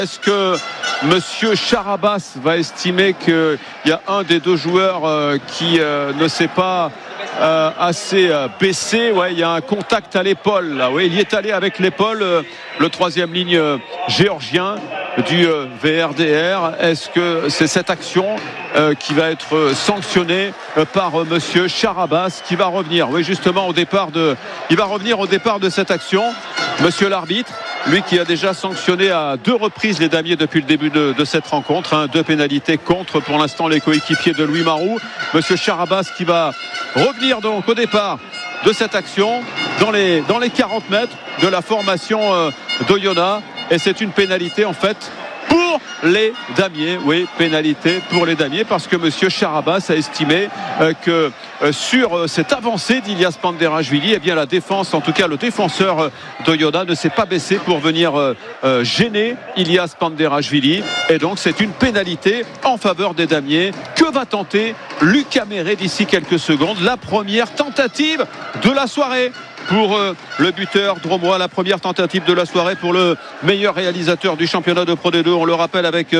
Est-ce que Monsieur Charabas va estimer qu'il y a un des deux joueurs qui ne s'est pas assez baissé? Ouais, il y a un contact à l'épaule là. Oui, il y est allé avec l'épaule, le troisième ligne géorgien du VRDR. Est-ce que c'est cette action qui va être sanctionnée par Monsieur Charabas, qui va revenir? Oui, justement il va revenir au départ de cette action. Monsieur l'arbitre, lui qui a déjà sanctionné à 2 reprises les damiers depuis le début de cette rencontre, 2 pénalités contre pour l'instant les coéquipiers de Louis Maroux. Monsieur Charabas qui va revenir donc au départ de cette action dans les 40 mètres de la formation d'Oyonnax, et c'est une pénalité en fait pour les damiers. Oui, pénalité pour les damiers, parce que Monsieur Charabas a estimé que sur cette avancée d'Ilias Panderashvili, eh bien la défense, en tout cas le défenseur d'Oyonnax ne s'est pas baissé pour venir gêner Ilias Panderashvili, et donc c'est une pénalité en faveur des damiers. Que va tenter Lucas Méré d'ici quelques secondes? La première tentative de la soirée pour le buteur dromois, la première tentative de la soirée pour le meilleur réalisateur du championnat de Pro D2. On le rappelle avec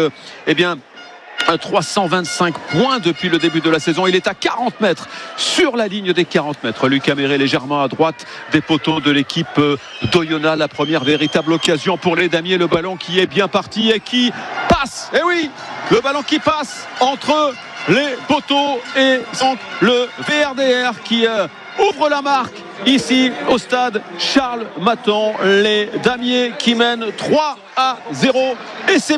325 points depuis le début de la saison. Il est à 40 mètres, sur la ligne des 40 mètres. Lucas Méré légèrement à droite des poteaux de l'équipe d'Oyonnax. La première véritable occasion pour les damiers. Le ballon qui est bien parti et qui passe. Eh oui, le ballon qui passe entre les poteaux, et donc le VRDR qui ouvre la marque ici au stade Charles Maton. Les damiers qui mènent 3-0, et c'est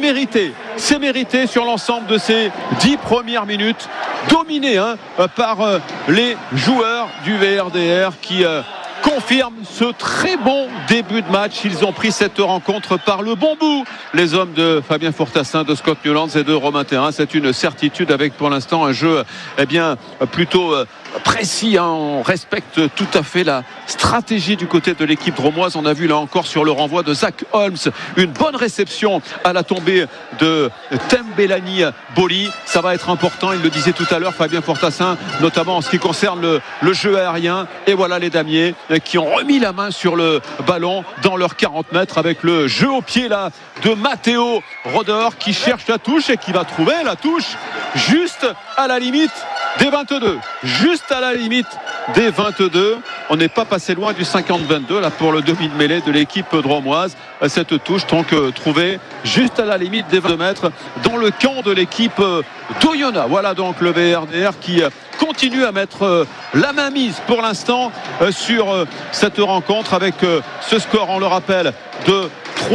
mérité sur l'ensemble de ces 10 premières minutes, dominé par les joueurs du VRDR qui confirme ce très bon début de match. Ils ont pris cette rencontre par le bon bout, les hommes de Fabien Fortassin, de Scott Newlands et de Romain Thérin. C'est une certitude, avec pour l'instant un jeu plutôt précis. On respecte tout à fait la stratégie du côté de l'équipe dromoise. On a vu là encore sur le renvoi de Zach Holmes une bonne réception à la tombée de Tembelani Boli. Ça va être important, il le disait tout à l'heure Fabien Fortassin, notamment en ce qui concerne le jeu aérien. Et voilà les damiers qui ont remis la main sur le ballon dans leurs 40 mètres, avec le jeu au pied là de Matteo Rodor, qui cherche la touche et qui va trouver la touche juste à la limite des 22. Juste à la limite des 22. On n'est pas passé loin du 50-22 là pour le demi-de-mêlée de l'équipe dromoise. Cette touche donc trouvée juste à la limite des 22 mètres dans le camp de l'équipe d'Oyonnax. Voilà donc le VRDR qui continue à mettre la main mise pour l'instant sur cette rencontre, avec ce score, on le rappelle, de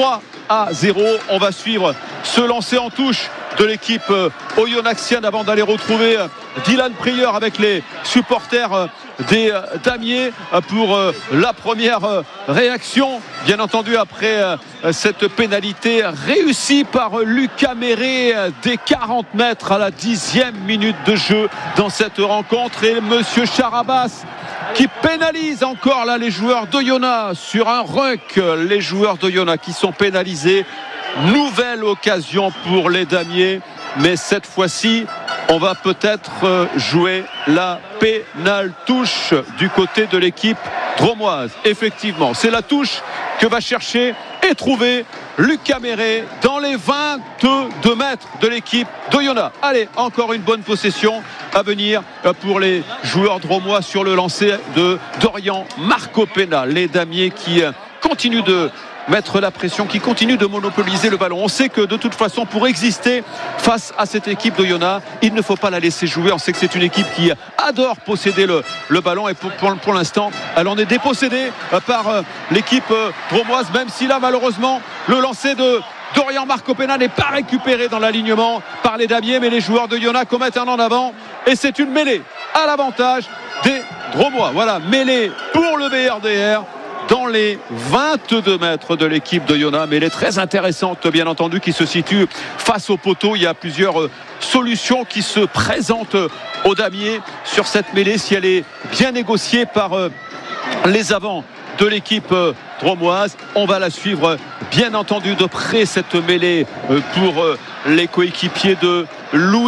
3-0. On va suivre ce lancer en touche de l'équipe oyonnaxienne avant d'aller retrouver Dylan Prieur avec les supporters des damiers pour la première réaction, bien entendu, après cette pénalité réussie par Lucas Méré des 40 mètres à la 10e minute de jeu dans cette rencontre. Et Monsieur Charabas qui pénalise encore là les joueurs d'Oyonnax sur un ruck. Les joueurs d'Oyonnax qui sont pénalisés. Nouvelle occasion pour les damiers, mais cette fois-ci on va peut-être jouer la pénale touche du côté de l'équipe dromoise. Effectivement, c'est la touche que va chercher et trouver Lucas Méré dans les 22 mètres de l'équipe d'Oyonnax. Allez, encore une bonne possession à venir pour les joueurs dromois sur le lancer de Dorian Marcopena. Les damiers qui continuent de mettre la pression, qui continue de monopoliser le ballon. On sait que de toute façon, pour exister face à cette équipe d'Oyonnax, il ne faut pas la laisser jouer. On sait que c'est une équipe qui adore posséder le ballon, et pour l'instant elle en est dépossédée par l'équipe dromoise, même si là malheureusement le lancer de Dorian Marcopena n'est pas récupéré dans l'alignement par les damiers, mais les joueurs de Oyonnax commettent un en avant, et c'est une mêlée à l'avantage des dromois. Voilà, mêlée pour le VRDR dans les 22 mètres de l'équipe d'Oyonnax, mais elle est très intéressante, bien entendu, qui se situe face au poteau. Il y a plusieurs solutions qui se présentent aux damiers sur cette mêlée, si elle est bien négociée par les avants de l'équipe dromoise. On va la suivre bien entendu de près, cette mêlée, pour les coéquipiers de Louis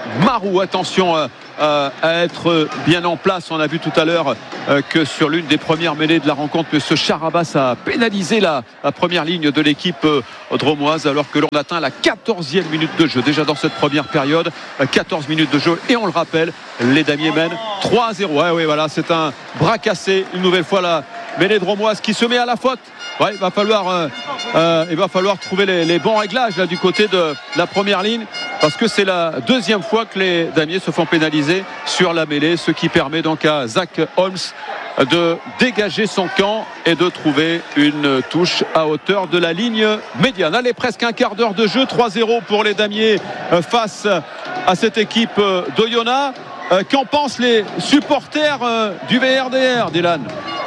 Marou. Attention à être bien en place. On a vu tout à l'heure que sur l'une des premières mêlées de la rencontre, M. Charabas a pénalisé la première ligne de l'équipe dromoise, alors que l'on atteint la 14e minute de jeu déjà dans cette première période. 14 minutes de jeu, et on le rappelle, les Damiers mènent 3-0. Oui, voilà, c'est un bras cassé une nouvelle fois, la mêlée dromoise qui se met à la faute. Ouais, il va falloir trouver les bons réglages là, du côté de la première ligne, parce que c'est la deuxième fois que les Damiers se font pénaliser sur la mêlée, ce qui permet donc à Zach Holmes de dégager son camp et de trouver une touche à hauteur de la ligne médiane. Allez, presque un quart d'heure de jeu, 3-0 pour les Damiers face à cette équipe d'Oyonnax. Qu'en pensent les supporters du VRDR, Dylan?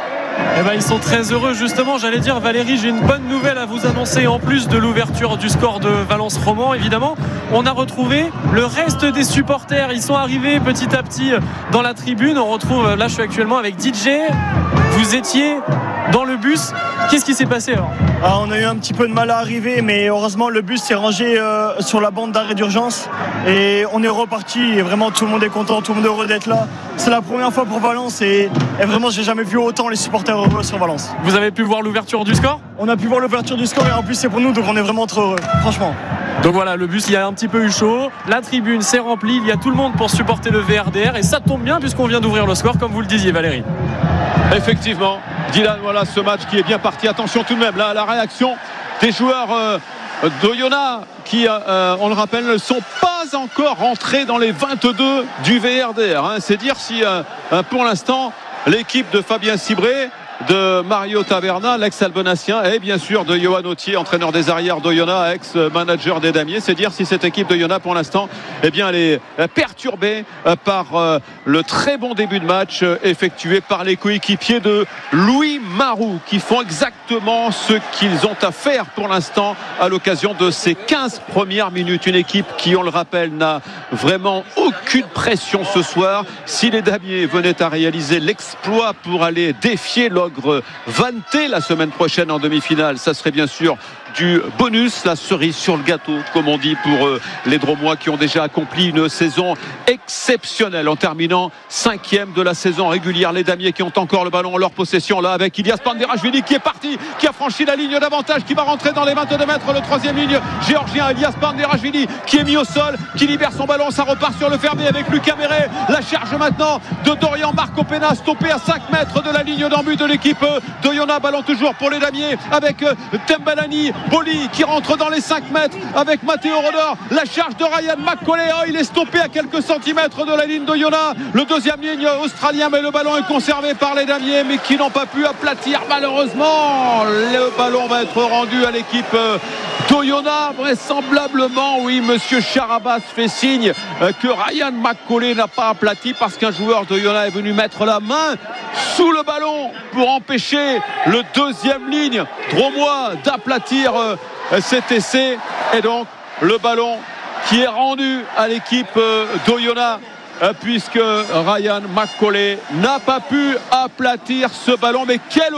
Eh ben, ils sont très heureux, justement. J'allais dire, Valérie, j'ai une bonne nouvelle à vous annoncer. En plus de l'ouverture du score de Valence Roman, évidemment, on a retrouvé le reste des supporters. Ils sont arrivés petit à petit dans la tribune. On retrouve, là je suis actuellement avec DJ. Vous étiez dans le bus. Qu'est-ce qui s'est passé alors? On a eu un petit peu de mal à arriver, mais heureusement le bus s'est rangé sur la bande d'arrêt d'urgence et on est reparti, et vraiment tout le monde est content, tout le monde est heureux d'être là. C'est la première fois pour Valence et vraiment j'ai jamais vu autant les supporters heureux sur Valence. Vous avez pu voir l'ouverture du score? On a pu voir l'ouverture du score et en plus c'est pour nous, donc on est vraiment trop heureux, franchement. Donc voilà, le bus il y a un petit peu eu chaud, la tribune s'est remplie, il y a tout le monde pour supporter le VRDR et ça tombe bien puisqu'on vient d'ouvrir le score comme vous le disiez, Valérie. Effectivement, Dylan, voilà ce match qui est bien parti. Attention tout de même là, la réaction des joueurs d'Oyonnax qui, on le rappelle, ne sont pas encore rentrés dans les 22 du VRDR. C'est dire si pour l'instant l'équipe de Fabien Cibré, de Mario Taverna, l'ex-Albonassien, et bien sûr de Johan Autier, entraîneur des arrières d'Oyonnax, ex-manager des Damiers. C'est dire si cette équipe d'Oyonnax pour l'instant, eh bien, elle est perturbée par le très bon début de match effectué par les coéquipiers de Louis Marou, qui font exactement ce qu'ils ont à faire pour l'instant à l'occasion de ces 15 premières minutes. Une équipe qui, on le rappelle, n'a vraiment aucune pression ce soir. Si les Damiers venaient à réaliser l'exploit pour aller défier l'ogre Vanté la semaine prochaine en demi-finale, ça serait bien sûr du bonus, la cerise sur le gâteau, comme on dit, pour les Dromois qui ont déjà accompli une saison exceptionnelle en terminant 5e de la saison régulière. Les Damiers qui ont encore le ballon en leur possession là avec Ilias Panderashvili qui est parti, qui a franchi la ligne d'avantage, qui va rentrer dans les 22 mètres, le troisième ligne géorgien Ilias Panderashvili qui est mis au sol, qui libère son ballon, ça repart sur le fermé avec Lucas Meret. La charge maintenant de Dorian Marco Pena, stoppé à 5 mètres de la ligne d'en but de l'équipe d'Oyonnax. Ballon toujours pour les Damiers avec Tembelani Boli qui rentre dans les 5 mètres avec Matteo Rodor. La charge de Ryan McCauley, il est stoppé à quelques centimètres de la ligne d'Oyonnax, le deuxième ligne australien, mais le ballon est conservé par les Damiers mais qui n'ont pas pu aplatir malheureusement. Le ballon va être rendu à l'équipe d'Oyonnax, vraisemblablement. Oui, monsieur Charabas fait signe que Ryan McCauley n'a pas aplati parce qu'un joueur d'Oyonnax est venu mettre la main sous le ballon pour empêcher le deuxième ligne dromois d'aplatir cet essai, et donc le ballon qui est rendu à l'équipe d'Oyonnax puisque Ryan McCauley n'a pas pu aplatir ce ballon. Mais quelle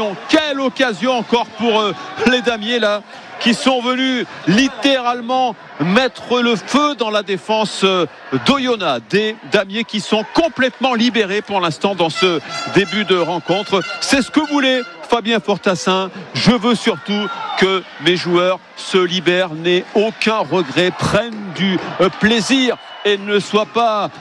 occasion encore pour les Damiers là, qui sont venus littéralement mettre le feu dans la défense d'Oyonnax. Des Damiers qui sont complètement libérés pour l'instant dans ce début de rencontre. C'est ce que voulait Fabien Fortassin. Je veux surtout que mes joueurs se libèrent, n'aient aucun regret, prennent du plaisir et ne soient pas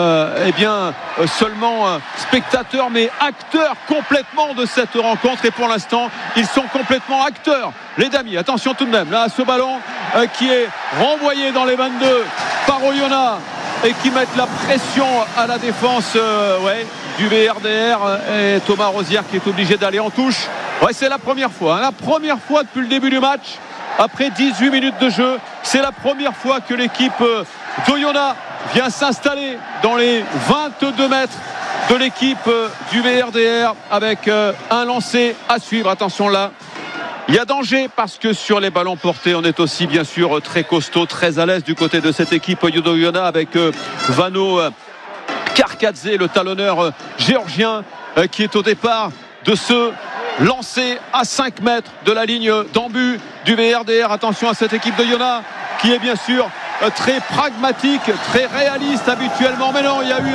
seulement spectateurs mais acteurs complètement de cette rencontre. Et pour l'instant ils sont complètement acteurs, les Damiers. Attention tout de même là à ce ballon qui est renvoyé dans les 22 par Oyonax et qui mettent la pression à la défense du VRDR, et Thomas Rosière qui est obligé d'aller en touche. C'est la première fois depuis le début du match, après 18 minutes de jeu, c'est la première fois que l'équipe d'Oyonnax vient s'installer dans les 22 mètres de l'équipe du VRDR avec un lancer à suivre. Attention là, il y a danger parce que sur les ballons portés, on est aussi bien sûr très costaud, très à l'aise du côté de cette équipe d'Oyonnax avec Vano Karkadze, le talonneur géorgien qui est au départ de ce lancer à 5 mètres de la ligne d'en-but du VRDR. Attention à cette équipe d'Oyonnax qui est bien sûr très pragmatique, très réaliste habituellement. Mais non, il y a eu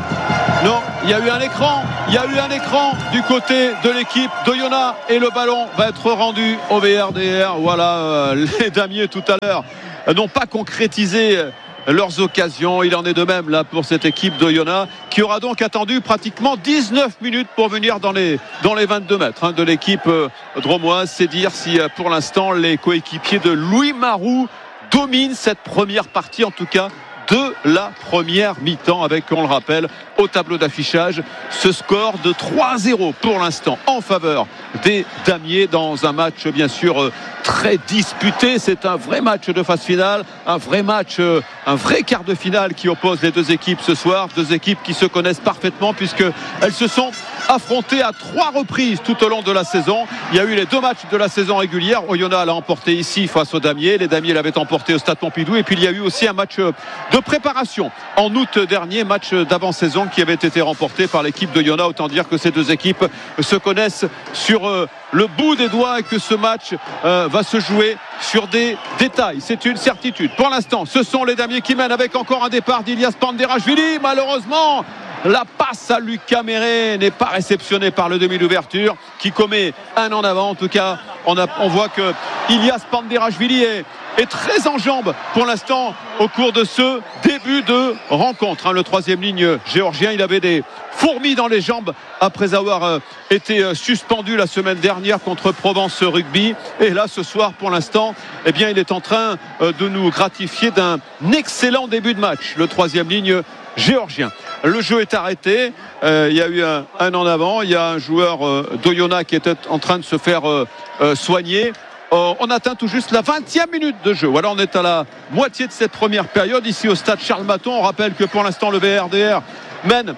un écran. Il y a eu un écran du côté de l'équipe d'Oyonnax et le ballon va être rendu au VRDR. Voilà, les damiers tout à l'heure n'ont pas concrétisé leurs occasions. Il en est de même là pour cette équipe d'Oyonnax qui aura donc attendu pratiquement 19 minutes pour venir dans les 22 mètres de l'équipe dromoise. C'est dire si pour l'instant les coéquipiers de Louis Maroux dominent cette première partie, en tout cas de la première mi-temps, avec, on le rappelle, au tableau d'affichage ce score de 3-0 pour l'instant en faveur des damiers dans un match bien sûr très disputé. C'est un vrai match de phase finale, un vrai match, un vrai quart de finale qui oppose les deux équipes ce soir, deux équipes qui se connaissent parfaitement puisqu'elles se sont affrontées à 3 reprises tout au long de la saison. Il y a eu les 2 matchs de la saison régulière. Oyonnax l'a emporté ici face aux damiers, les damiers l'avaient emporté au Stade Pompidou, et puis il y a eu aussi un match de préparation en août dernier, match d'avant-saison qui avait été remporté par l'équipe d'Oyonnax. Autant dire que ces deux équipes se connaissent sur le bout des doigts et que ce match va se jouer sur des détails. C'est une certitude. Pour l'instant, ce sont les damiers qui mènent avec encore un départ d'Ilias Panderashvili. Malheureusement, la passe à Lucas Méré n'est pas réceptionnée par le demi d'ouverture qui commet un en avant. En tout cas, on voit que Ilias Panderashvili est très en jambes pour l'instant au cours de ce début de rencontre. Le troisième ligne géorgien, il avait des fourmis dans les jambes après avoir été suspendu la semaine dernière contre Provence Rugby. Et là, ce soir, pour l'instant, il est en train de nous gratifier d'un excellent début de match. Le troisième ligne géorgien. Le jeu est arrêté. Il y a eu un en avant. Il y a un joueur d'Oyonnax qui était en train de se faire soigner. On atteint tout juste la 20e minute de jeu. Voilà, on est à la moitié de cette première période ici au stade Charles Maton. On rappelle que pour l'instant le VRDR mène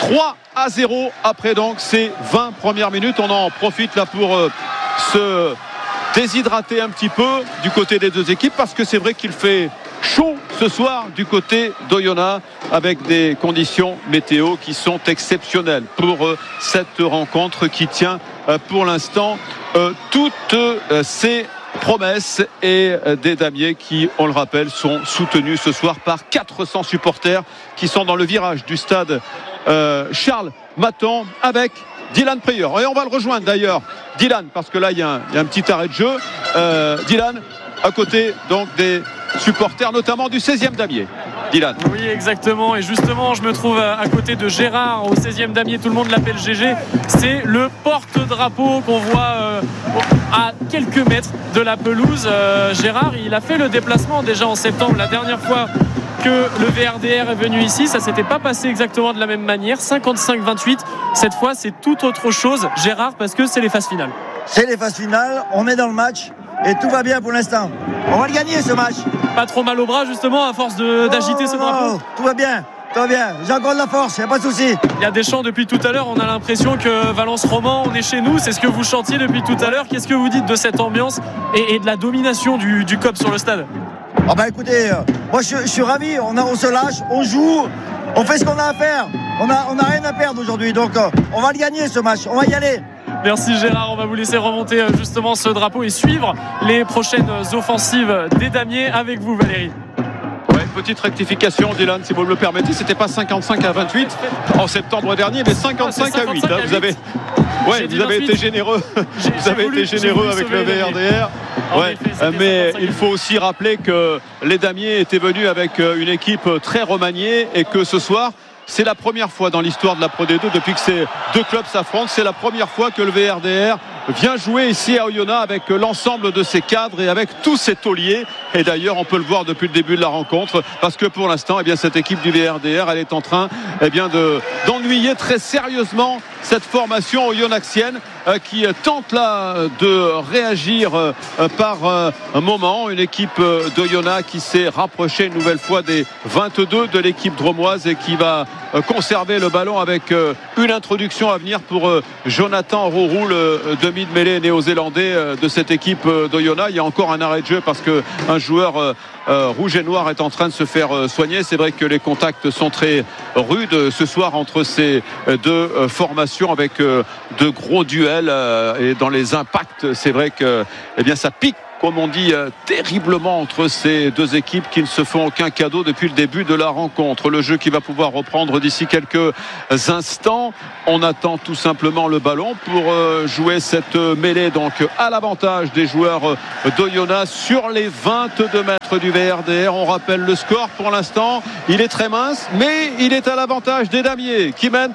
3-0 après donc ces 20 premières minutes. On en profite là pour se déshydrater un petit peu du côté des deux équipes, parce que c'est vrai qu'il fait chaud ce soir du côté d'Oyonnax, avec des conditions météo qui sont exceptionnelles pour cette rencontre qui tient pour l'instant toutes ces promesses, et des damiers qui, on le rappelle, sont soutenus ce soir par 400 supporters qui sont dans le virage du stade Charles Maton avec Dylan Pryor. Et on va le rejoindre d'ailleurs, Dylan, parce que là il y a un petit arrêt de jeu. Dylan, à côté donc des supporters, notamment du 16e damier. Dylan. Oui, exactement. Et justement, je me trouve à côté de Gérard au 16e damier. Tout le monde l'appelle GG. C'est le porte-drapeau qu'on voit à quelques mètres de la pelouse. Gérard, il a fait le déplacement déjà en septembre. La dernière fois que le VRDR est venu ici, ça s'était pas passé exactement de la même manière. 55-28. Cette fois, c'est tout autre chose, Gérard, parce que c'est les phases finales. C'est les phases finales. On est dans le match. Et tout va bien pour l'instant. On va le gagner ce match. Pas trop mal au bras justement à force d'agiter ce drapeau. Tout va bien. J'ai encore de la force, il n'y a pas de souci. Il y a des chants depuis tout à l'heure. On a l'impression que Valence Roman, on est chez nous. C'est ce que vous chantiez depuis tout à l'heure. Qu'est-ce que vous dites de cette ambiance et de la domination du COP sur le stade? Écoutez, moi je suis ravi. On se lâche, on joue, on fait ce qu'on a à faire. On n'a rien à perdre aujourd'hui. Donc on va le gagner ce match. On va y aller. Merci Gérard, on va vous laisser remonter justement ce drapeau et suivre les prochaines offensives des damiers avec vous, Valérie. Petite rectification, Dylan, si vous me le permettez, c'était pas 55-28 en septembre dernier, mais 55-8. Vous avez été généreux. Vous avez été généreux avec le VRDR. Mais il faut aussi rappeler que les damiers étaient venus avec une équipe très remaniée, et que ce soir, c'est la première fois dans l'histoire de la Pro D2, depuis que ces deux clubs s'affrontent, c'est la première fois que le VRDR vient jouer ici à Oyonnax avec l'ensemble de ses cadres et avec tous ses tauliers. Et d'ailleurs, on peut le voir depuis le début de la rencontre, parce que pour l'instant, cette équipe du VRDR, elle est en train d'ennuyer très sérieusement cette formation oyonnaxienne qui tente là de réagir par un moment. Une équipe d'Oyonnax qui s'est rapprochée une nouvelle fois des 22 de l'équipe dromoise et qui va conserver le ballon avec une introduction à venir pour Jonathan Rourou, le demi de mêlée néo-zélandais de cette équipe d'Oyonnax. Il y a encore un arrêt de jeu parce qu'un joueur rouge et noir est en train de se faire soigner. C'est vrai que les contacts sont très rudes ce soir entre ces deux formations, avec de gros duels, et dans les impacts, c'est vrai que ça pique comme on dit, terriblement entre ces deux équipes qui ne se font aucun cadeau depuis le début de la rencontre. Le jeu qui va pouvoir reprendre d'ici quelques instants. On attend tout simplement le ballon pour jouer cette mêlée, donc à l'avantage des joueurs d'Oyonnax sur les 22 mètres du VRDR. On rappelle le score pour l'instant, il est très mince, mais il est à l'avantage des Damiers qui mènent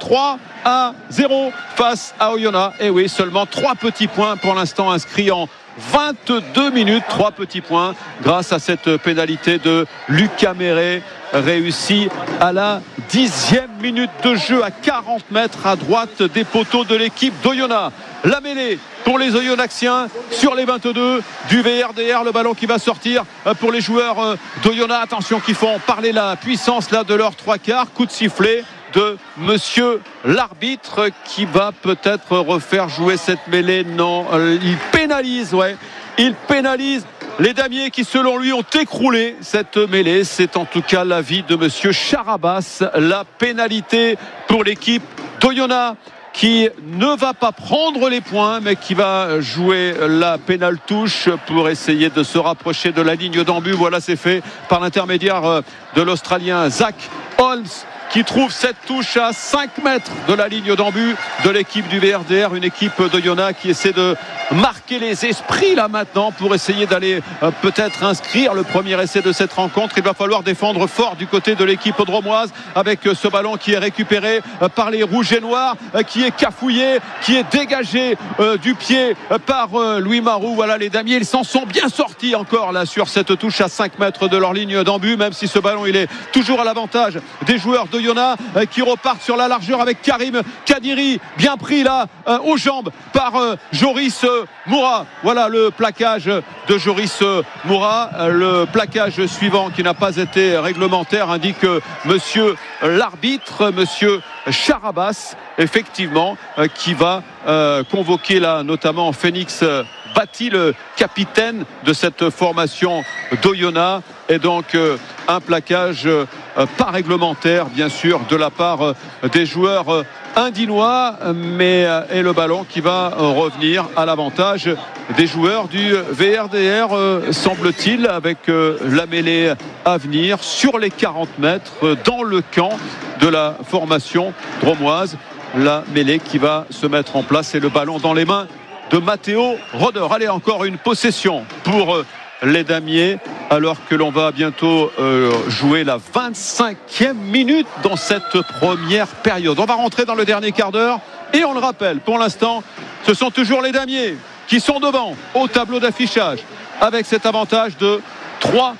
3-0 face à Oyonnax. Et oui, seulement 3 petits points pour l'instant inscrits en 22 minutes, 3 petits points grâce à cette pénalité de Lucas Méré, réussi à la 10e minute de jeu à 40 mètres à droite des poteaux de l'équipe d'Oyonnax. La mêlée pour les Oyonnaxiens sur les 22 du VRDR, le ballon qui va sortir pour les joueurs d'Oyonnax. Attention, qui font parler la puissance là de leurs 3/4. Coup de sifflet de monsieur l'arbitre qui va peut-être refaire jouer cette mêlée. Non, il pénalise, il pénalise les Damiers qui selon lui ont écroulé cette mêlée. C'est en tout cas l'avis de monsieur Charabas. La pénalité pour l'équipe d'Oyonnax qui ne va pas prendre les points mais qui va jouer la pénale touche pour essayer de se rapprocher de la ligne d'en but. Voilà, c'est fait par l'intermédiaire de l'Australien Zach Holmes, qui trouve cette touche à 5 mètres de la ligne d'en but de l'équipe du VRDR, une équipe d'Oyonnax qui essaie de marquer les esprits là maintenant pour essayer d'aller peut-être inscrire le premier essai de cette rencontre. Il va falloir défendre fort du côté de l'équipe drômoise avec ce ballon qui est récupéré par les rouges et noirs, qui est cafouillé, qui est dégagé du pied par Louis Marou. Voilà, les Damiers, ils s'en sont bien sortis encore là sur cette touche à 5 mètres de leur ligne d'en but, même si ce ballon il est toujours à l'avantage des joueurs d'Oyonnax qui repartent sur la largeur avec Karim Kadiri, bien pris là aux jambes par Joris Moura. Voilà le plaquage de Joris Moura. Le plaquage suivant qui n'a pas été réglementaire indique monsieur l'arbitre, monsieur Charabas, effectivement, qui va convoquer là notamment Phoenix Batti, le capitaine de cette formation d'Oyonnax. Et donc un plaquage pas réglementaire bien sûr de la part des joueurs indinois, mais et le ballon qui va revenir à l'avantage des joueurs du VRDR, semble-t-il, avec la mêlée à venir sur les 40 mètres dans le camp de la formation drômoise. La mêlée qui va se mettre en place et le ballon dans les mains de Matteo Roder. Allez, encore une possession pour les Damiers, alors que l'on va bientôt jouer la 25e minute dans cette première période. On va rentrer dans le dernier quart d'heure et on le rappelle, pour l'instant, ce sont toujours les Damiers qui sont devant au tableau d'affichage avec cet avantage de 3-0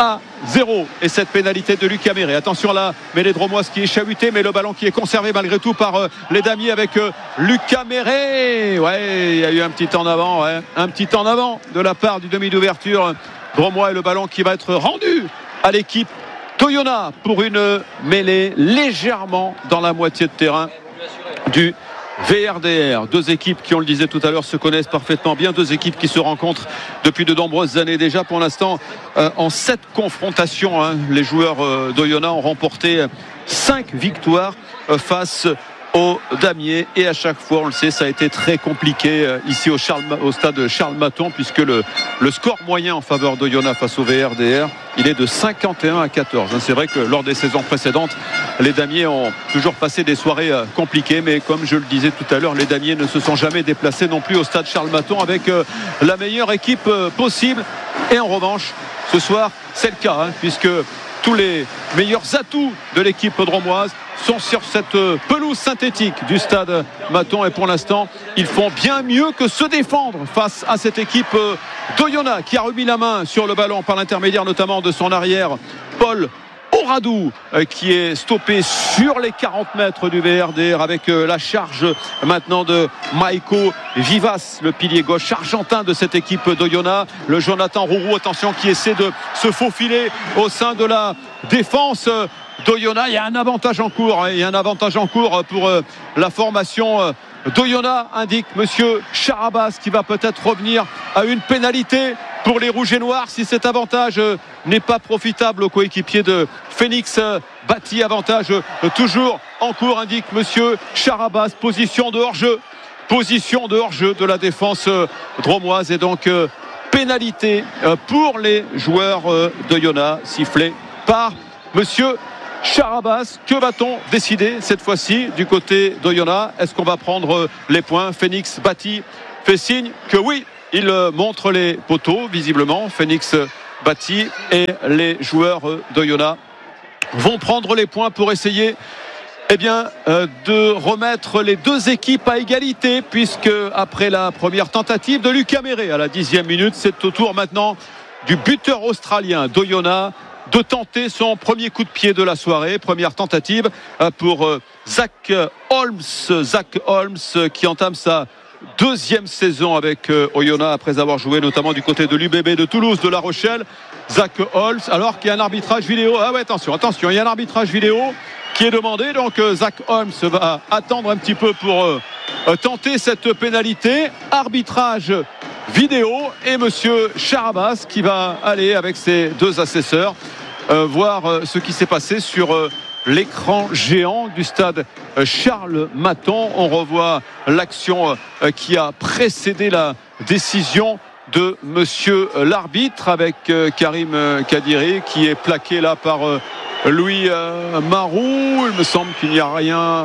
et cette pénalité de Lucas Méré. Attention là, mêlée drômoise qui est chahutée, mais le ballon qui est conservé malgré tout par les Damiers avec Lucas Méré. Il y a eu un petit en avant, un petit en avant de la part du demi d'ouverture drômois, et le ballon qui va être rendu à l'équipe d'Oyonnax pour une mêlée légèrement dans la moitié de terrain du VRDR. Deux équipes qui, on le disait tout à l'heure, se connaissent parfaitement bien. Deux équipes qui se rencontrent depuis de nombreuses années déjà. Pour l'instant, en 7 confrontations, les joueurs d'Oyonnax ont remporté 5 victoires face aux Damiers, et à chaque fois, on le sait, ça a été très compliqué ici au stade Charles Maton, puisque le score moyen en faveur d'Oyonnax face au VRDR, il est de 51-14. C'est vrai que lors des saisons précédentes, les Damiers ont toujours passé des soirées compliquées, mais comme je le disais tout à l'heure, les Damiers ne se sont jamais déplacés non plus au stade Charles Maton avec la meilleure équipe possible. Et en revanche, ce soir, c'est le cas, puisque tous les meilleurs atouts de l'équipe drômoise sont sur cette pelouse synthétique du stade Maton, et pour l'instant ils font bien mieux que se défendre face à cette équipe d'Oyonnax qui a remis la main sur le ballon par l'intermédiaire notamment de son arrière Paul Oradou, qui est stoppé sur les 40 mètres du VRDR avec la charge maintenant de Maiko Vivas, le pilier gauche argentin de cette équipe d'Oyonnax. Le Jonathan Rourou, attention, qui essaie de se faufiler au sein de la défense d'Oyonnax. Il y a un avantage en cours, il y a un avantage en cours pour la formation d'Oyonnax, indique monsieur Charabas, qui va peut-être revenir à une pénalité pour les rouges et noirs si cet avantage n'est pas profitable aux coéquipiers de Phoenix Batti. Avantage toujours en cours, indique monsieur Charabas. Position de hors-jeu de la défense drômoise, et donc pénalité pour les joueurs d'Oyonnax, sifflé par monsieur Charabas. Que va-t-on décider cette fois-ci du côté d'Oyonnax? Est-ce qu'on va prendre les points? Phoenix Bâti fait signe que oui, il montre les poteaux visiblement. Phoenix Bâti et les joueurs d'Oyonnax vont prendre les points pour essayer de remettre les deux équipes à égalité, puisque après la première tentative de Lucas Méré à la 10e minute, c'est au tour maintenant du buteur australien d'Oyonnax de tenter son premier coup de pied de la soirée. Première tentative pour Zach Holmes qui entame sa deuxième saison avec Oyonnax après avoir joué notamment du côté de l'UBB de Toulouse, de La Rochelle. Zach Holmes, alors qu'il y a un arbitrage vidéo. Ah ouais, attention, il y a un arbitrage vidéo qui est demandé. Donc Zach Holmes va attendre un petit peu pour tenter cette pénalité. Arbitrage vidéo et monsieur Charabas qui va aller avec ses deux assesseurs voir ce qui s'est passé sur l'écran géant du stade Charles Maton. On revoit l'action qui a précédé la décision de monsieur l'arbitre avec Karim Kadiri qui est plaqué là par Louis Marou. Il me semble qu'il n'y a rien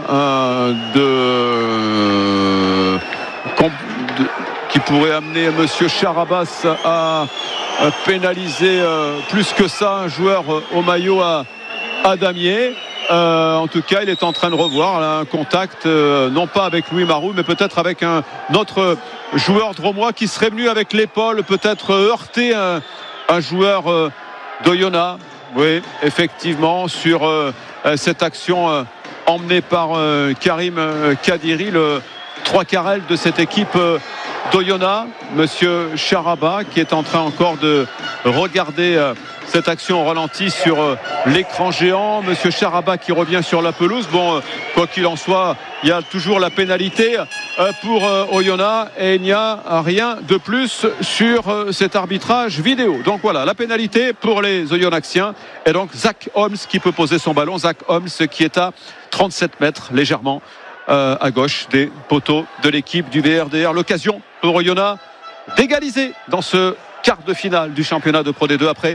qui pourrait amener monsieur Charabas à pénaliser plus que ça un joueur au maillot à damier. En tout cas, il est en train de revoir là, un contact, non pas avec Louis Marou, mais peut-être avec un autre joueur drômois qui serait venu avec l'épaule, peut-être heurter un joueur d'Oyonnax. Oui, effectivement, sur cette action emmenée par Karim Kadiri, le 3/4 de cette équipe d'Oyonnax, monsieur Charabas qui est en train encore de regarder cette action au ralenti sur l'écran géant. Monsieur Charabas qui revient sur la pelouse. Bon, quoi qu'il en soit, il y a toujours la pénalité pour Oyonnax et il n'y a rien de plus sur cet arbitrage vidéo. Donc voilà, la pénalité pour les Oyonnaxiens. Et donc Zach Holmes qui peut poser son ballon. Zach Holmes qui est à 37 mètres légèrement à gauche des poteaux de l'équipe du VRDR. L'occasion pour Oyonnax d'égaliser dans ce quart de finale du championnat de Pro D2 après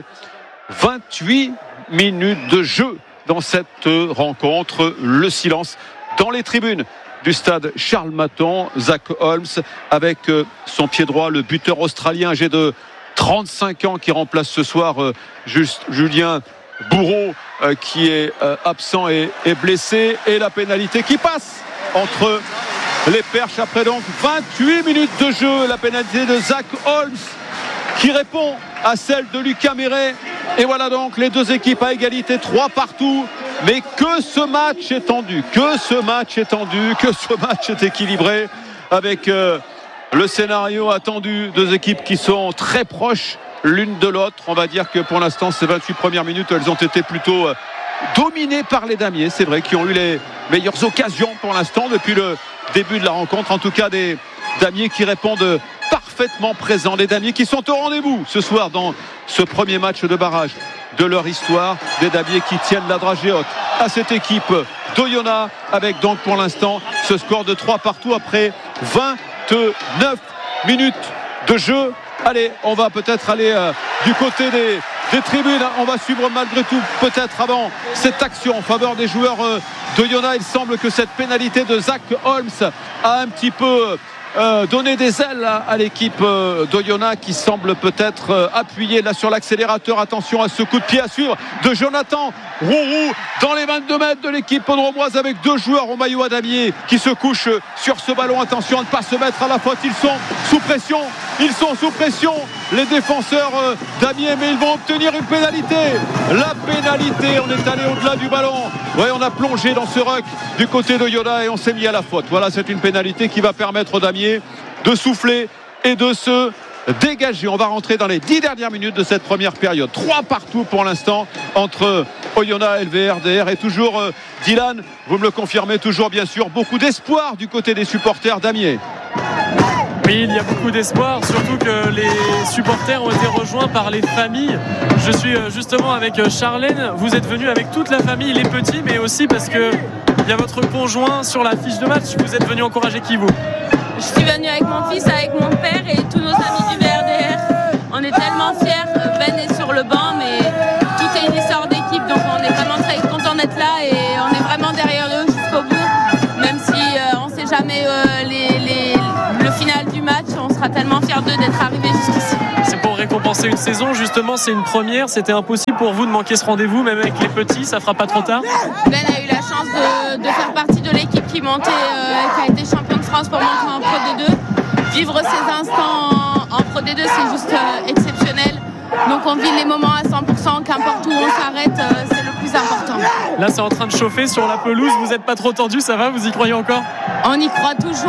28 minutes de jeu dans cette rencontre. Le silence dans les tribunes du stade Charles Maton. Zach Holmes avec son pied droit, le buteur australien âgé de 35 ans qui remplace ce soir Julien Bourreau qui est absent et blessé. Et la pénalité qui passe entre les perches après donc 28 minutes de jeu. La pénalité de Zach Holmes qui répond à celle de Lucas Méré. Et voilà donc les deux équipes à égalité, 3 partout. Mais que ce match est tendu, que ce match est équilibré avec le scénario attendu. Deux équipes qui sont très proches l'une de l'autre. On va dire que pour l'instant, ces 28 premières minutes, elles ont été plutôt dominées par les damiers. C'est vrai qu'ils ont eu les meilleures occasions pour l'instant depuis le début de la rencontre. En tout cas, des damiers qui répondent parfaitement présents. Des damiers qui sont au rendez-vous ce soir dans ce premier match de barrage de leur histoire. Des damiers qui tiennent la dragée haute à cette équipe d'Oyonnax avec donc pour l'instant ce score de 3 partout après 29 minutes de jeu. Allez, on va peut-être aller du côté des tribunes. On va suivre malgré tout peut-être avant cette action en faveur des joueurs d'Oyonnax. Il semble que cette pénalité de Zach Holmes a un petit peu donné des ailes à l'équipe d'Oyonnax qui semble peut-être appuyée là sur l'accélérateur. Attention à ce coup de pied à suivre de Jonathan Rourou dans les 22 mètres de l'équipe podromoise avec deux joueurs au maillot à damier qui se couchent sur ce ballon. Attention à ne pas se mettre à la faute. Ils sont sous pression les défenseurs d'Amiens, mais ils vont obtenir une pénalité. La pénalité, on est allé au-delà du ballon. Ouais, on a plongé dans ce ruck du côté d'Oyonnax et on s'est mis à la faute. Voilà, c'est une pénalité qui va permettre aux Damiers de souffler et de se dégager. On va rentrer dans les 10 dernières minutes de cette première période. 3 partout pour l'instant entre Oyonnax et le VRDR. Et toujours Dylan, vous me le confirmez, toujours bien sûr beaucoup d'espoir du côté des supporters d'Amiens. Oui, il y a beaucoup d'espoir, surtout que les supporters ont été rejoints par les familles. Je suis justement avec Charlène. Vous êtes venu avec toute la famille, les petits, mais aussi parce que il y a votre conjoint sur la fiche de match. Vous êtes venu encourager qui, vous ? Je suis venue avec mon fils, avec mon père et tous nos amis du VRDR. est tellement fiers. Ben est sur le banc, mais tout est une histoire d'équipe, donc on est vraiment très contents d'être là et on est vraiment derrière eux jusqu'au bout. Même si on ne sait jamais le final du match, on sera tellement fiers d'eux d'être arrivés jusqu'ici. C'est pour récompenser une saison, justement, c'est une première. C'était impossible pour vous de manquer ce rendez-vous, même avec les petits, ça fera pas trop tard? Ben a eu la chance de faire partie de l'équipe qui montait, qui a été champion de France pour monter en Pro D2. Vivre ces instants en Pro D2, c'est juste exceptionnel. Donc on vit les moments à 100%, qu'importe où on s'arrête, c'est le plus important. Là, c'est en train de chauffer sur la pelouse, vous n'êtes pas trop tendu, ça va, vous y croyez encore? On y croit toujours. 3-3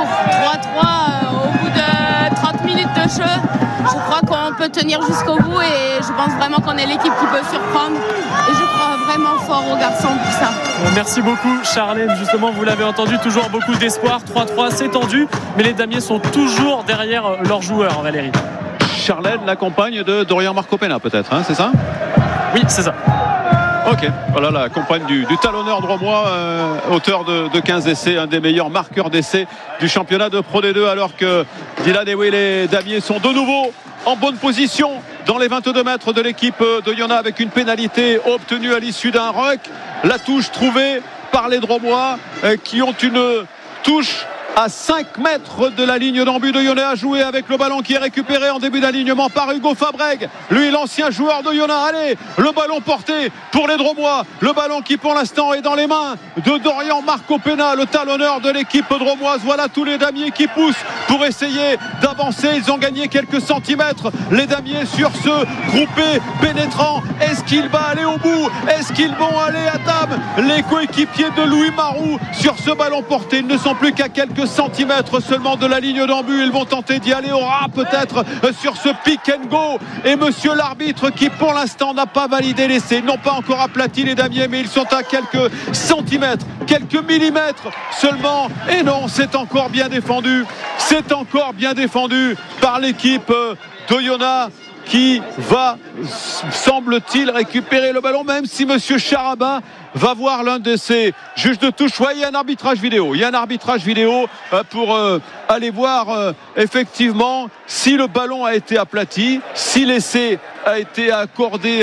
au bout de 30 minutes de jeu. Je crois qu'on peut tenir jusqu'au bout et je pense vraiment qu'on est l'équipe qui peut surprendre. Et je crois vraiment fort aux garçons pour ça. Merci beaucoup Charlène, justement vous l'avez entendu, toujours beaucoup d'espoir. 3-3, c'est tendu, mais les damiers sont toujours derrière leurs joueurs, Valérie. Charlène, la compagne de Dorian Marcopena peut-être, hein, c'est ça? Oui, c'est ça. Ok, voilà la compagne du talonneur dromois, auteur de 15 essais, un des meilleurs marqueurs d'essais du championnat de Pro D2, alors que Dylan et les damiers sont de nouveau en bonne position dans les 22 mètres de l'équipe d'Oyonnax avec une pénalité obtenue à l'issue d'un ruck. La touche trouvée par les dromois qui ont une touche à 5 mètres de la ligne d'en but d'Oyonnax à jouer avec le ballon qui est récupéré en début d'alignement par Hugo Fabreg, lui l'ancien joueur d'Oyonnax. Allez, le ballon porté pour les Dromois, le ballon qui pour l'instant est dans les mains de Dorian Marcopena, le talonneur de l'équipe dromoise. Voilà tous les damiers qui poussent pour essayer d'avancer. Ils ont gagné quelques centimètres, les damiers, sur ce groupé pénétrant. Est-ce qu'il va aller au bout? Est-ce qu'ils vont aller à table? Les coéquipiers de Louis Marou sur ce ballon porté, ils ne sont plus qu'à quelques centimètres seulement de la ligne d'en but. Ils vont tenter d'y aller au ras peut-être sur ce pick and go, et monsieur l'arbitre qui pour l'instant n'a pas validé l'essai. Ils n'ont pas encore aplati les damiers, mais ils sont à quelques centimètres, quelques millimètres seulement. Et non, c'est encore bien défendu, c'est encore bien défendu par l'équipe d'Oyonnax qui va, semble-t-il, récupérer le ballon, même si monsieur Charaba va voir l'un de ses juges de touche. Ouais, il y a un arbitrage vidéo. Il y a un arbitrage vidéo pour aller voir effectivement si le ballon a été aplati, si l'essai a été accordé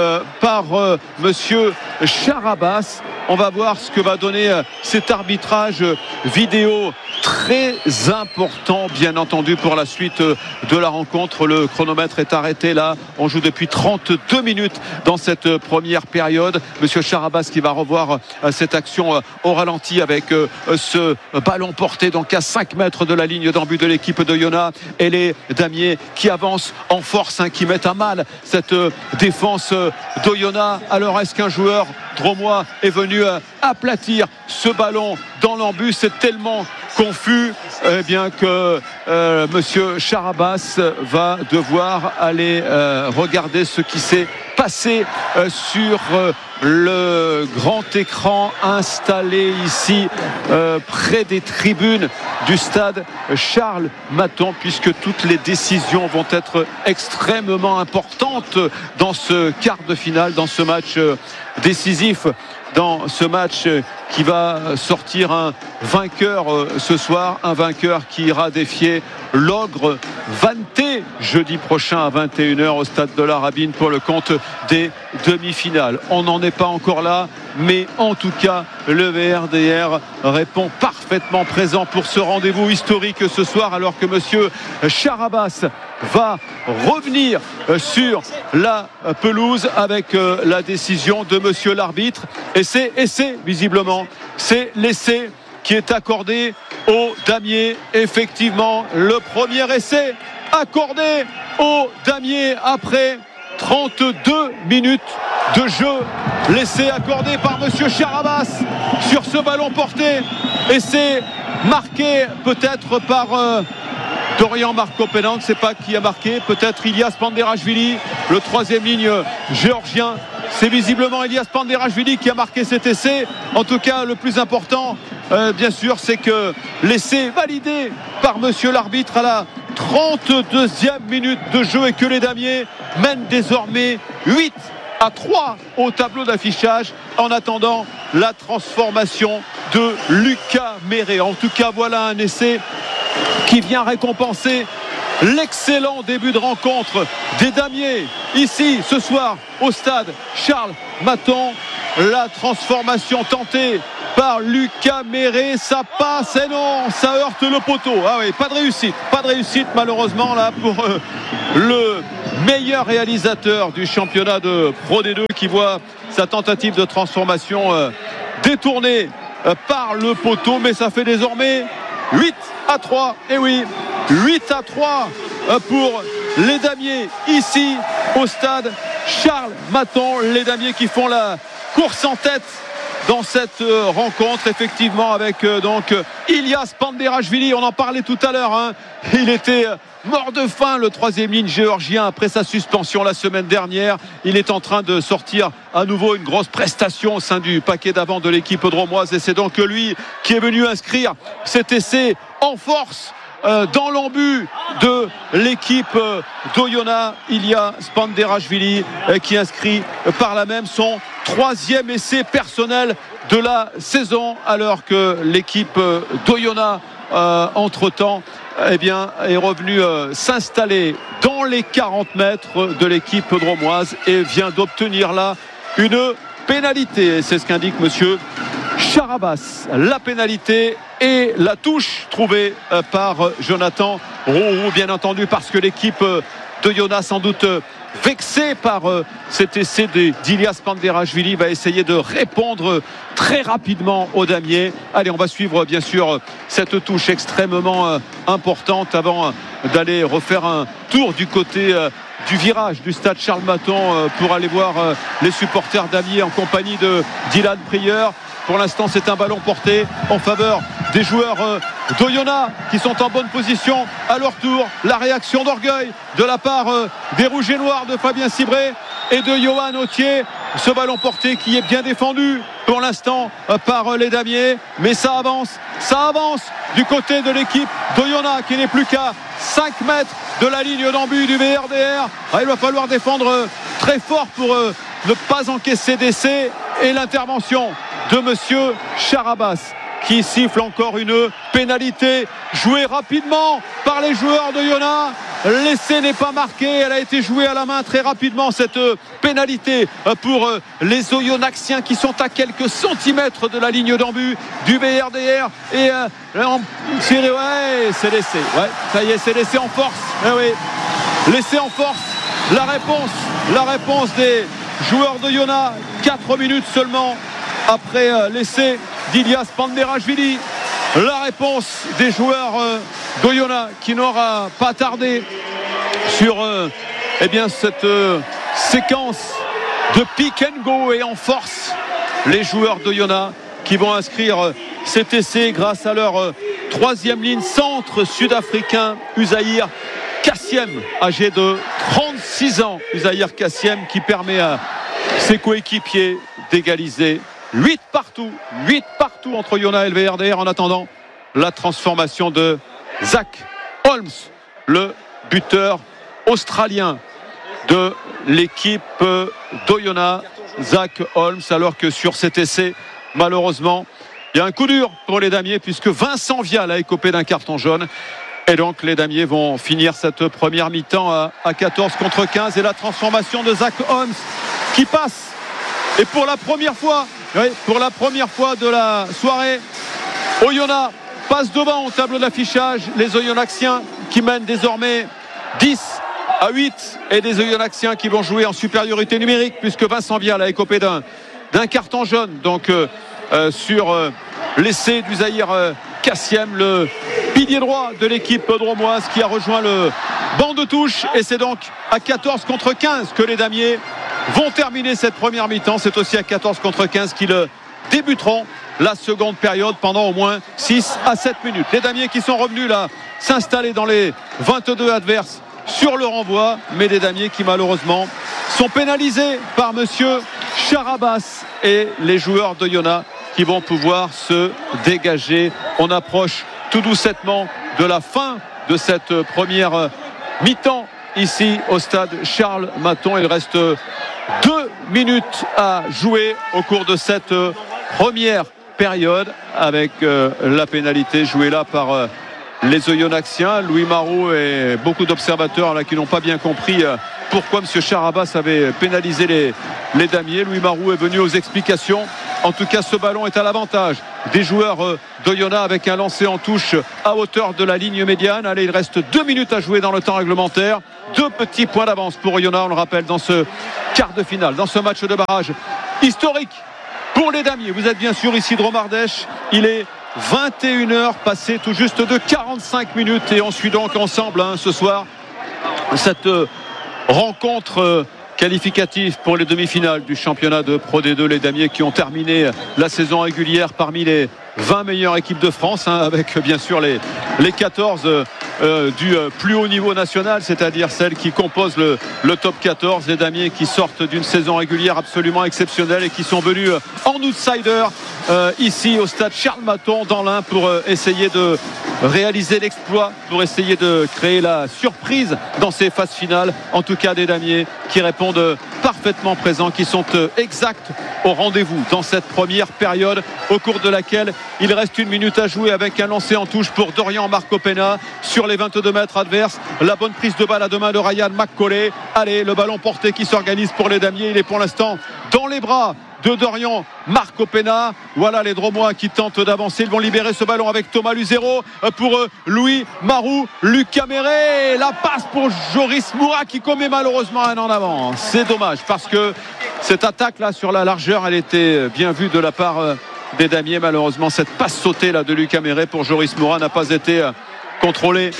par monsieur Charabas. On va voir ce que va donner cet arbitrage vidéo très important, bien entendu, pour la suite de la rencontre. Le chronomètre est arrêté là. On joue depuis 32 minutes dans cette première période. Monsieur Charabas qui va revoir cette action au ralenti avec ce ballon porté donc à 5 mètres de la ligne d'en but de l'équipe d'Oyonnax, et les damiers qui avancent en force, qui mettent à mal cette défense d'Oyonnax. Alors est-ce qu'un joueur dromois est venu aplatir ce ballon dans l'embut? C'est tellement confus bien que monsieur Charabas va devoir aller regarder ce qui s'est passé sur le grand écran installé ici près des tribunes du stade Charles Maton, puisque toutes les décisions vont être extrêmement importantes dans ce quart de finale, dans ce match décisif, dans ce match qui va sortir un vainqueur ce soir, un vainqueur qui ira défier l'ogre Vanté jeudi prochain à 21h au stade de la Rabine pour le compte des demi-finales. On n'en est pas encore là, mais en tout cas le VRDR répond parfaitement présent pour ce rendez-vous historique ce soir, alors que monsieur Charabas va revenir sur la pelouse avec la décision de monsieur l'arbitre. Et c'est visiblement, c'est l'essai qui est accordé aux damiers. Effectivement, le premier essai accordé aux damiers après 32 minutes de jeu. L'essai accordé par monsieur Charabas sur ce ballon porté. Essai marqué peut-être par Dorian Marcopena, on ne sait pas qui a marqué, peut-être Ilias Panderashvili, le troisième ligne géorgien. C'est visiblement Ilias Panderashvili qui a marqué cet essai. En tout cas, le plus important, bien sûr, c'est que l'essai validé par monsieur l'arbitre à la 32e minute de jeu, et que les damiers mènent désormais 8-3 au tableau d'affichage en attendant la transformation de Lucas Méré. En tout cas, voilà un essai qui vient récompenser l'excellent début de rencontre des damiers ici ce soir au stade Charles Maton. La transformation tentée par Lucas Méré, ça passe et non, ça heurte le poteau. Ah oui, pas de réussite malheureusement là pour le meilleur réalisateur du championnat de Pro D2 qui voit sa tentative de transformation détournée par le poteau, mais ça fait désormais 8-3. Et oui, 8-3 pour les damiers ici au stade Charles Maton. Les damiers qui font la course en tête dans cette rencontre, effectivement, avec donc Ilias Panderashvili. On en parlait tout à l'heure, hein. Il était mort de faim, le troisième ligne géorgien, après sa suspension la semaine dernière. Il est en train de sortir à nouveau une grosse prestation au sein du paquet d'avant de l'équipe drômoise, et c'est donc lui qui est venu inscrire cet essai en force dans l'embut de l'équipe d'Oyonnax, Ilias Panderashvili, qui inscrit par là même son troisième essai personnel de la saison, alors que l'équipe d'Oyonnax entre-temps est revenue s'installer dans les 40 mètres de l'équipe drômoise et vient d'obtenir là une pénalité. C'est ce qu'indique monsieur Charabas. La pénalité et la touche trouvée par Jonathan Roux, bien entendu, parce que l'équipe d'Oyonnax, sans doute vexé par cet essai d'Ilias Panderashvili, va essayer de répondre très rapidement aux damiers. Allez, on va suivre bien sûr cette touche extrêmement importante avant d'aller refaire un tour du côté du virage du stade Charles Maton pour aller voir les supporters damiers en compagnie de Dylan Prieur. Pour l'instant, c'est un ballon porté en faveur des joueurs d'Oyonnax qui sont en bonne position à leur tour. La réaction d'orgueil de la part des Rouges et Noirs de Fabien Cibré et de Johan Autier. Ce ballon porté qui est bien défendu pour l'instant par les damiers, mais ça avance du côté de l'équipe d'Oyonnax qui n'est plus qu'à 5 mètres de la ligne d'embut du VRDR. Il va falloir défendre très fort pour ne pas encaisser d'essai, et l'intervention de monsieur Charabas qui siffle encore une pénalité jouée rapidement par les joueurs d'Oyonnax. L'essai n'est pas marqué, elle a été jouée à la main très rapidement, cette pénalité pour les Oyonnaxiens qui sont à quelques centimètres de la ligne d'embut du VRDR. Et c'est l'essai, ça y est, c'est l'essai en force. L'essai en force, la réponse des joueurs d'Oyonnax, 4 minutes seulement après l'essai d'Ilias Panderashvili. La réponse des joueurs d'Oyonnax qui n'aura pas tardé sur cette séquence de pick and go, et en force les joueurs d'Oyonnax qui vont inscrire cet essai grâce à leur troisième ligne centre sud-africain Uzaïr Kassiem, âgé de 36 ans. Uzaïr Kassiem qui permet à ses coéquipiers d'égaliser. 8 partout entre Oyonnax et le VRDR en attendant la transformation de Zach Holmes, le buteur australien de l'équipe d'Oyonnax. Zach Holmes, alors que sur cet essai, malheureusement, il y a un coup dur pour les damiers puisque Vincent Vial a écopé d'un carton jaune. Et donc les damiers vont finir cette première mi-temps à 14 contre 15. Et la transformation de Zach Holmes qui passe. Et pour la première fois de la soirée, Oyonnax passe devant au tableau d'affichage. Les Oyonnaxiens qui mènent désormais 10-8, et des Oyonnaxiens qui vont jouer en supériorité numérique puisque Vincent Vial a écopé d'un carton jaune. Donc sur l'essai d'Uzaïr Kassiem, le pilier droit de l'équipe drômoise qui a rejoint le banc de touche. Et c'est donc à 14 contre 15 que les damiers vont terminer cette première mi-temps. C'est aussi à 14 contre 15 qu'ils débuteront la seconde période pendant au moins 6 à 7 minutes. Les damiers qui sont revenus là s'installer dans les 22 adverses sur le renvoi, mais des damiers qui malheureusement sont pénalisés par monsieur Charabas, et les joueurs d'Oyonnax qui vont pouvoir se dégager. On approche tout doucement de la fin de cette première mi-temps ici au stade Charles Maton. Il reste 2 minutes à jouer au cours de cette première période, avec la pénalité jouée là par les Oyonnaxiens. Louis Marot et beaucoup d'observateurs là qui n'ont pas bien compris pourquoi M. Charabas avait pénalisé les damiers. Louis Marou est venu aux explications. En tout cas, ce ballon est à l'avantage des joueurs d'Oyonnax avec un lancer en touche à hauteur de la ligne médiane. Allez, il reste 2 minutes à jouer dans le temps réglementaire. 2 petits points d'avance pour Oyonnax, on le rappelle, dans ce quart de finale, dans ce match de barrage historique pour les damiers. Vous êtes bien sûr ici de Romardèche. Il est 21h passé tout juste de 45 minutes et on suit donc ensemble ce soir cette rencontre qualificative pour les demi-finales du championnat de Pro D2. Les damiers qui ont terminé la saison régulière parmi les 20 meilleures équipes de France, avec bien sûr les 14 du plus haut niveau national, c'est-à-dire celles qui composent le top 14. Les damiers qui sortent d'une saison régulière absolument exceptionnelle et qui sont venus en outsider ici au stade Charles Maton dans l'Ain pour essayer de réaliser l'exploit, pour essayer de créer la surprise dans ces phases finales. En tout cas, des damiers qui répondent parfaitement présents, qui sont exacts au rendez-vous dans cette première période au cours de laquelle il reste 1 minute à jouer avec un lancer en touche pour Dorian Marcopena sur les 22 mètres adverses. La bonne prise de balle à 2 mains de Ryan McCauley. Allez, le ballon porté qui s'organise pour les damiers. Il est pour l'instant dans les bras de Dorian Marcopena. Voilà les Dromois qui tentent d'avancer. Ils vont libérer ce ballon avec Thomas Luzero pour Louis Marou. Lucas Méré, la passe pour Joris Moura qui commet malheureusement un en avant. C'est dommage parce que cette attaque là sur la largeur, elle était bien vue de la part des damiers. Malheureusement, cette passe sautée là de Lucas Méré pour Joris Moura n'a pas été contrôlée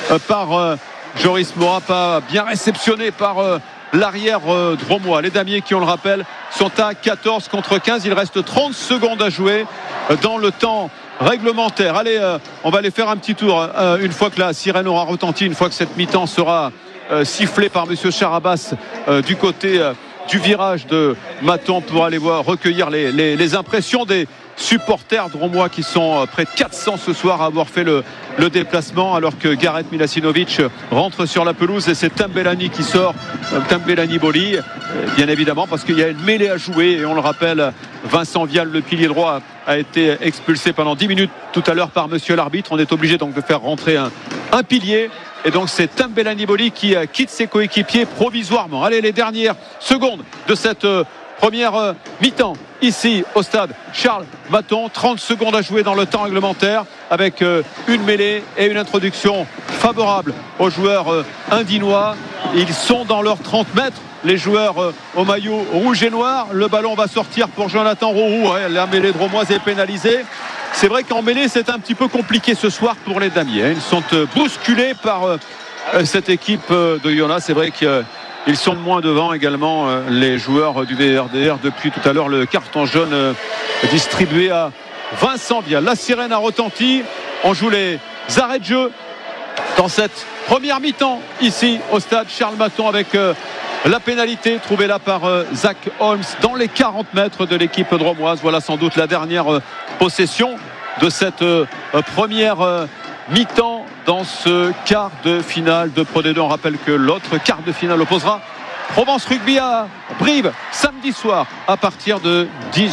par Joris Moura, pas bien réceptionnée par l'arrière dromois. Les damiers qui, on le rappelle, sont à 14 contre 15. Il reste 30 secondes à jouer dans le temps réglementaire. Allez, on va aller faire un petit tour une fois que la sirène aura retenti, une fois que cette mi-temps sera sifflée par monsieur Charabas du côté du virage de Maton pour aller recueillir les impressions des supporters dromois qui sont près de 400 ce soir à avoir fait le déplacement, alors que Gareth Milasinovic rentre sur la pelouse et c'est Tambelani qui sort, Tambelani Boli, bien évidemment parce qu'il y a une mêlée à jouer et on le rappelle, Vincent Vial, le pilier droit, a été expulsé pendant 10 minutes tout à l'heure par monsieur l'arbitre. On est obligé donc de faire rentrer un pilier. Et donc c'est Tambelani Boli qui quitte ses coéquipiers provisoirement. Allez, les dernières secondes de cette première mi-temps ici au stade Charles Maton. 30 secondes à jouer dans le temps réglementaire avec une mêlée et une introduction favorable aux joueurs indinois. Ils sont dans leurs 30 mètres, les joueurs au maillot rouge et noir. Le ballon va sortir pour Jonathan Roux. La mêlée dromoise est pénalisée. C'est vrai qu'en mêlée c'est un petit peu compliqué ce soir pour les damiers. Ils sont bousculés par cette équipe de Yona. C'est vrai qu'ils sont de moins devant également les joueurs du VRDR. Depuis tout à l'heure, le carton jaune distribué à Vincent Vial. La sirène a retenti. On joue les arrêts de jeu dans cette première mi-temps ici au stade Charles Maton avec la pénalité trouvée là par Zach Holmes dans les 40 mètres de l'équipe dromoise. Voilà sans doute la dernière possession de cette première mi-temps dans ce quart de finale de Pro D2. On rappelle que l'autre quart de finale opposera Provence Rugby à Brive samedi soir à partir de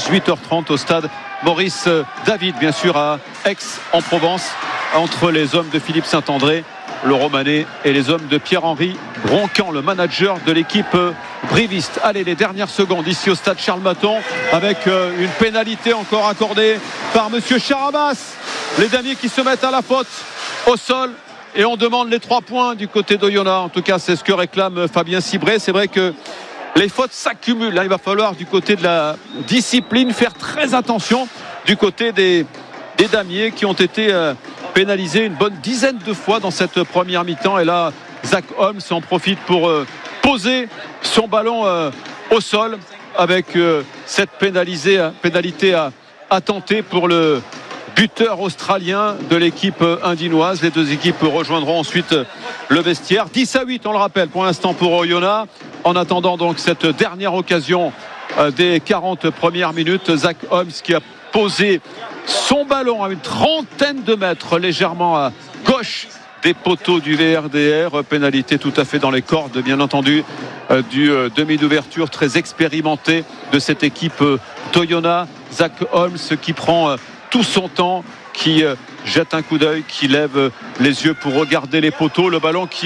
18h30 au stade Maurice David, bien sûr à Aix-en-Provence, entre les hommes de Philippe Saint-André, le Romanais, et les hommes de Pierre-Henri Broncan, le manager de l'équipe briviste. Allez, les dernières secondes ici au stade Charles Maton avec une pénalité encore accordée par monsieur Charabas. Les damiers qui se mettent à la faute au sol et on demande les 3 points du côté d'Oyonnax. En tout cas, c'est ce que réclame Fabien Cibré. C'est vrai que les fautes s'accumulent. Là, il va falloir du côté de la discipline faire très attention du côté des damiers qui ont été pénalisés une bonne dizaine de fois dans cette première mi-temps. Et là, Zach Holmes en profite pour poser son ballon au sol avec cette pénalité à tenter pour le buteur australien de l'équipe indinoise. Les deux équipes rejoindront ensuite le vestiaire. 10-8, on le rappelle, pour l'instant pour Oyonnax. En attendant donc cette dernière occasion des 40 premières minutes, Zach Holmes qui a posé son ballon à une trentaine de mètres légèrement à gauche des poteaux du VRDR. Pénalité tout à fait dans les cordes, bien entendu, du demi d'ouverture très expérimenté de cette équipe d'Oyonnax. Zach Holmes qui prend tout son temps, qui jette un coup d'œil, qui lève les yeux pour regarder les poteaux. Le ballon qui est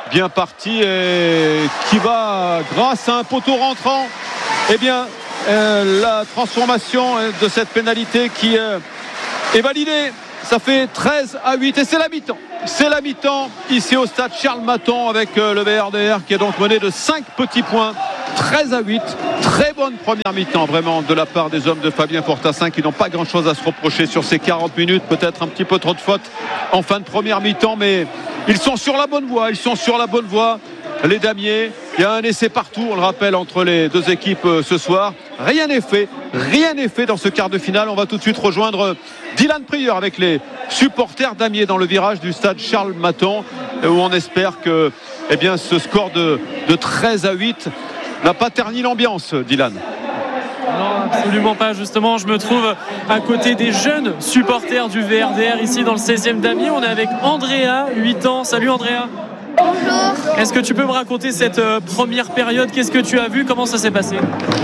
bien parti et qui va, grâce à un poteau rentrant, eh bien, la transformation de cette pénalité qui est validée. Ça fait 13-8 et c'est la mi-temps. C'est la mi-temps ici au stade Charles Maton avec le VRDR qui est donc mené de 5 petits points. 13-8. Très bonne première mi-temps vraiment de la part des hommes de Fabien Fortassin qui n'ont pas grand-chose à se reprocher sur ces 40 minutes. Peut-être un petit peu trop de fautes en fin de première mi-temps, mais ils sont sur la bonne voie. Ils sont sur la bonne voie. Les damiers, il y a un essai partout, on le rappelle, entre les deux équipes ce soir. Rien n'est fait dans ce quart de finale. On va tout de suite rejoindre Dylan Prieur avec les supporters damiers dans le virage du stade Charles Maton, où on espère que ce score de 13-8 n'a pas terni l'ambiance, Dylan. Non, absolument pas. Justement, je me trouve à côté des jeunes supporters du VRDR ici dans le 16e damier. On est avec Andrea, 8 ans. Salut Andrea. Bonjour. Est-ce que tu peux me raconter cette première période? Qu'est-ce que tu as vu? Comment ça s'est passé?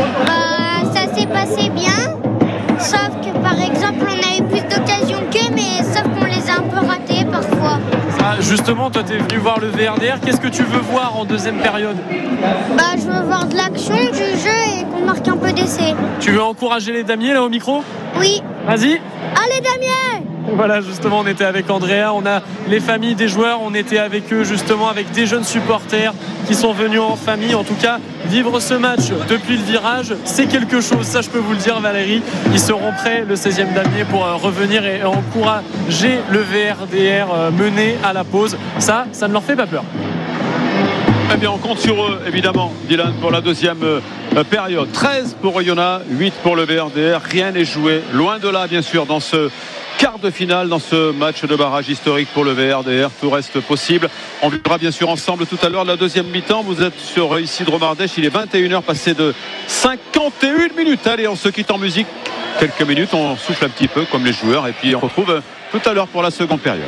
Ça s'est passé bien, sauf que par exemple on a eu plus d'occasions qu'eux, mais sauf qu'on les a un peu ratés parfois. Justement, toi tu es venu voir le VRDR, qu'est-ce que tu veux voir en deuxième période? Je veux voir de l'action, du jeu et qu'on marque un peu d'essais. Tu veux encourager les damiers là au micro? Oui. Vas-y. Allez damiers! Voilà, justement, on était avec Andrea, on a les familles des joueurs, on était avec eux justement, avec des jeunes supporters qui sont venus en famille. En tout cas, vivre ce match depuis le virage, c'est quelque chose, ça je peux vous le dire Valérie. Ils seront prêts, le 16e damier, pour revenir et encourager le VRDR mené à la pause. Ça ne leur fait pas peur. Eh bien, on compte sur eux, évidemment, Dylan, pour la deuxième période. 13 pour Oyonnax, 8 pour le VRDR. Rien n'est joué, loin de là, bien sûr, dans ce quart de finale, dans ce match de barrage historique pour le VRDR. Tout reste possible. On verra bien sûr ensemble tout à l'heure la deuxième mi-temps. Vous êtes sur ici Dromardèche. Il est 21h passé de 51 minutes. Allez, on se quitte en musique. Quelques minutes, on souffle un petit peu comme les joueurs. Et puis on retrouve tout à l'heure pour la seconde période.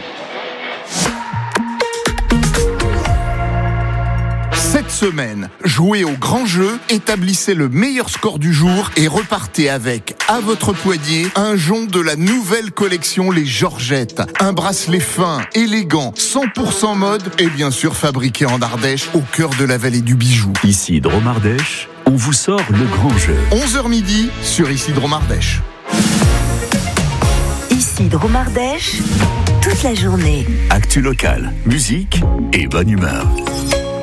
Cette semaine, jouez au grand jeu, établissez le meilleur score du jour et repartez avec, à votre poignet, un jonc de la nouvelle collection Les Georgettes. Un bracelet fin, élégant, 100% mode et bien sûr fabriqué en Ardèche, au cœur de la vallée du bijou. Ici Dromardèche, on vous sort le grand jeu. 11h midi sur Ici Dromardèche. Ici Dromardèche, toute la journée. Actu local, musique et bonne humeur.